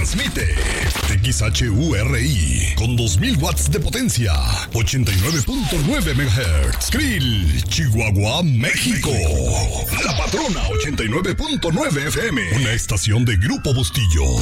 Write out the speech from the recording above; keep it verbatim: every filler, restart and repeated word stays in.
Transmite X H U R I con dos mil watts de potencia, ochenta y nueve punto nueve megahertz. Krill, Chihuahua, México. La Patrona ochenta y nueve punto nueve F M, una estación de Grupo Bustillo.